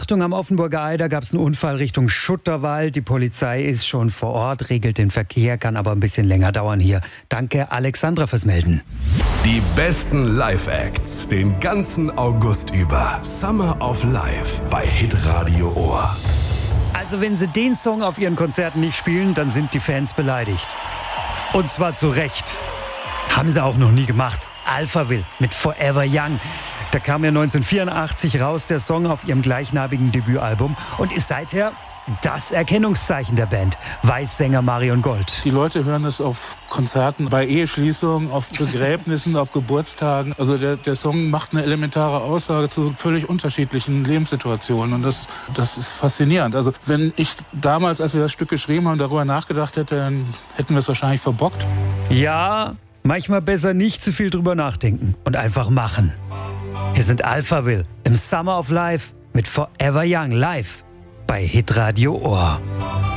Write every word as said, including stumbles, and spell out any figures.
Achtung, am Offenburger Ei, da gab es einen Unfall Richtung Schutterwald. Die Polizei ist schon vor Ort, regelt den Verkehr, kann aber ein bisschen länger dauern hier. Danke, Alexandra, fürs Melden. Die besten Live-Acts den ganzen August über. Summer of Life bei Hitradio Ohr. Also wenn sie den Song auf ihren Konzerten nicht spielen, dann sind die Fans beleidigt. Und zwar zu Recht. Haben sie auch noch nie gemacht. Alphaville mit Forever Young. Da kam ja neunzehnhundertvierundachtzig raus, der Song auf ihrem gleichnamigen Debütalbum und ist seither das Erkennungszeichen der Band. Weiß-Sänger Marion Gold. Die Leute hören es auf Konzerten, bei Eheschließungen, auf Begräbnissen, auf Geburtstagen. Also der, der Song macht eine elementare Aussage zu völlig unterschiedlichen Lebenssituationen und das, das ist faszinierend. Also wenn ich damals, als wir das Stück geschrieben haben, darüber nachgedacht hätte, dann hätten wir es wahrscheinlich verbockt. Ja, manchmal besser nicht zu viel drüber nachdenken und einfach machen. Hier sind Alphaville im Summer of Life mit Forever Young live bei Hitradio Ohr.